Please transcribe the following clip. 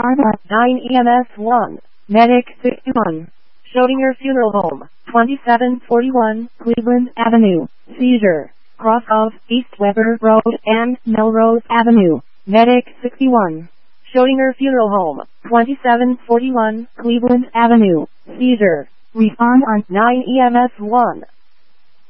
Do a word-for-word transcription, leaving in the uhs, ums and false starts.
Respond on nine E M S one. Medic sixty-one. Schrodinger Funeral Home, twenty-seven forty-one Cleveland Avenue. Seizure. Cross of East Weber Road and Melrose Avenue. Medic sixty-one. Schrodinger Funeral Home, twenty-seven forty-one Cleveland Avenue. Seizure. Respond on nine E M S one.